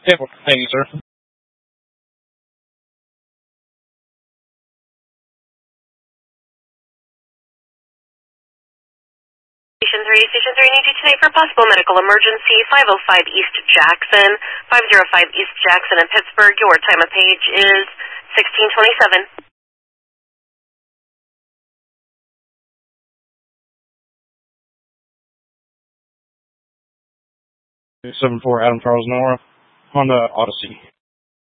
Yeah, thank you, sir. Station 3 needs you tonight for possible medical emergency, 505 East Jackson, 505 East Jackson in Pittsburgh. Your time of page is 1627. 74 Adam Charles Nora, Honda Odyssey.